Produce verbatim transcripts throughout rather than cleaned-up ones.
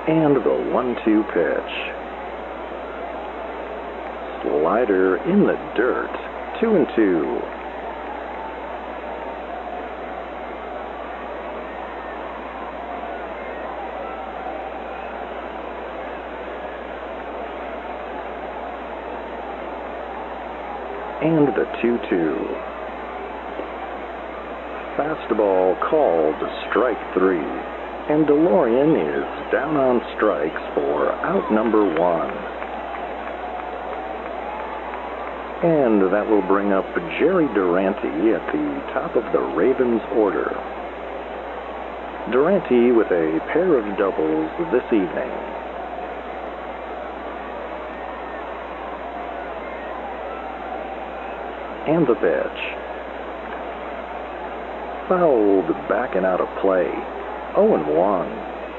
And the one two pitch. Slider in the dirt. Two and two. And the two two. Fastball called strike three. And DeLorean is down on strikes for out number one. And that will bring up Jerry Durante at the top of the Ravens order. Durante with a pair of doubles this evening. And the pitch. Fouled back and out of play. oh and one.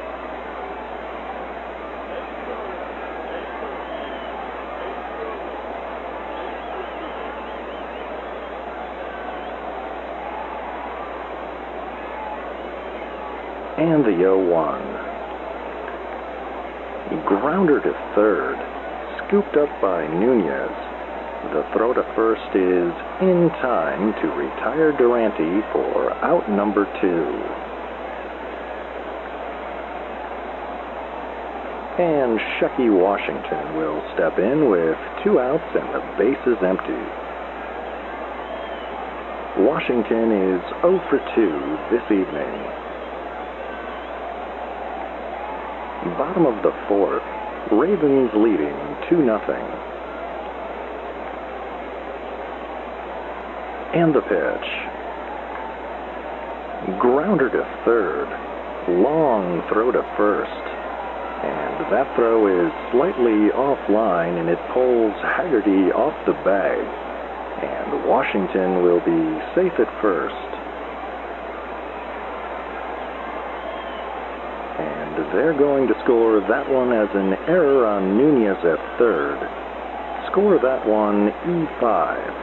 And the oh one. Grounder to third. Scooped up by Nunez. The throw to first is in time to retire Durante for out number two. And Shucky Washington will step in with two outs and the bases empty. Washington is oh for two this evening. Bottom of the fourth, Ravens leading two nothing. And the pitch. Grounder to third. Long throw to first. And that throw is slightly offline and it pulls Haggerty off the bag. And Washington will be safe at first. And they're going to score that one as an error on Nunez at third. Score that one E five.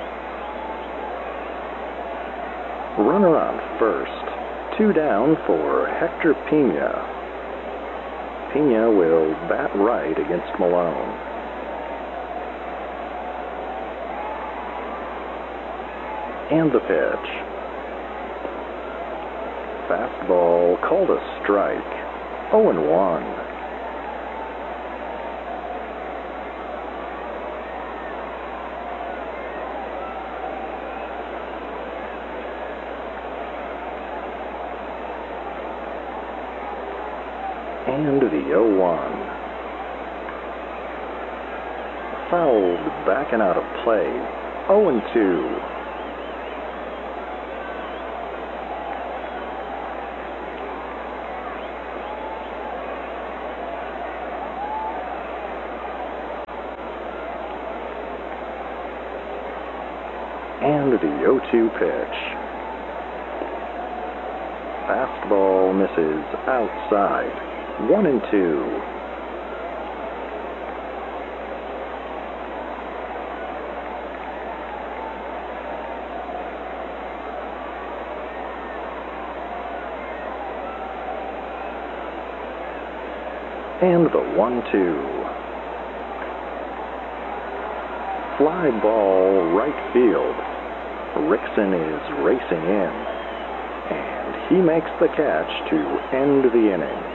Runner on first. Two down for Hector Pena. Pena will bat right against Malone. And the pitch. Fastball called a strike. oh and one. And the oh one. Fouled back and out of play. oh and two. And the oh two pitch. Fastball misses outside. One and two. And the one two. Fly ball right field. Rickson is racing in. And he makes the catch to end the inning.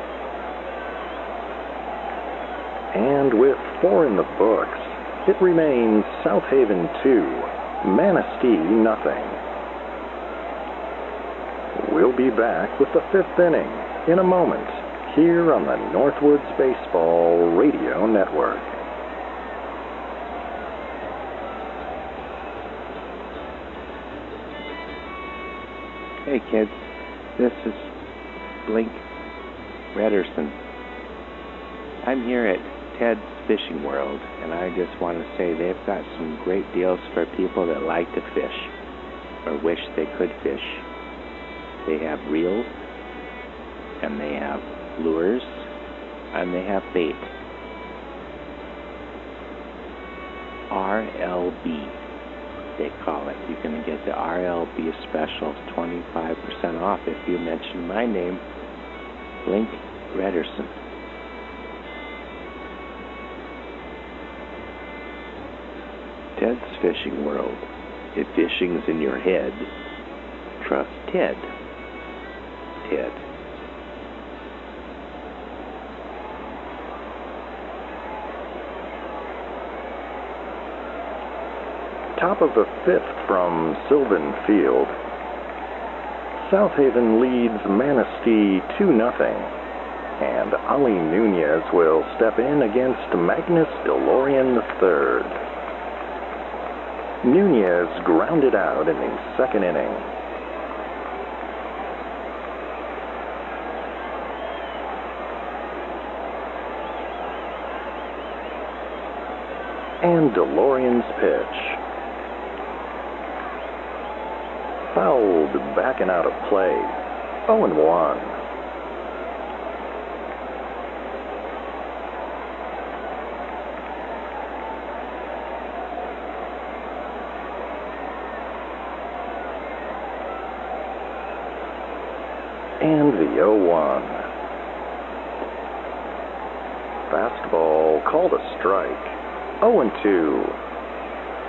And with four in the books, it remains South Haven two, Manistee nothing. We'll be back with the fifth inning in a moment here on the Northwoods Baseball Radio Network. Hey kids, this is Blink Rederson. I'm here at Ted's Fishing World, and I just want to say they've got some great deals for people that like to fish or wish they could fish. They have reels, and they have lures, and they have bait. R L B, they call it. You can get the R L B special twenty-five percent off if you mention my name, Blink Rederson. Ted's Fishing World. If fishing's in your head, trust Ted. Ted. Top of the fifth from Sylvan Field. South Haven leads Manistee two nothing, and Ali Nunez will step in against Magnus DeLorean the third. Nunez grounded out in the second inning. And DeLorean's pitch. Fouled back and out of play. oh and one. And the oh one. Fastball called a strike. oh and two.